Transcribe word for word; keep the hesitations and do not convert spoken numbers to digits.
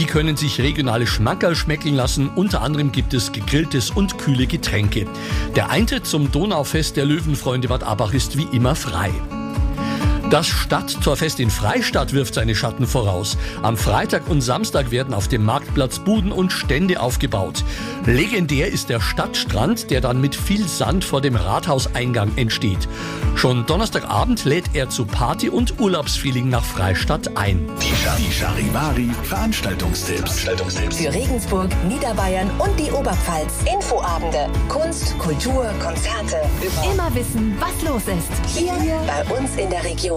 können sich regionale Schmankerl schmecken lassen. Unter anderem gibt es gegrilltes und kühle Getränke. Der Eintritt zum Donaufest der Löwenfreunde Bad Abbach ist wie immer frei. Das Stadttorfest in Freistadt wirft seine Schatten voraus. Am Freitag und Samstag werden auf dem Marktplatz Buden und Stände aufgebaut. Legendär ist der Stadtstrand, der dann mit viel Sand vor dem Rathauseingang entsteht. Schon Donnerstagabend lädt er zu Party und Urlaubsfeeling nach Freistadt ein. Die Charivari Veranstaltungstipps. Veranstaltungstipps. Für Regensburg, Niederbayern und die Oberpfalz. Infoabende, Kunst, Kultur, Konzerte. Immer wissen, was los ist. Hier bei uns in der Region.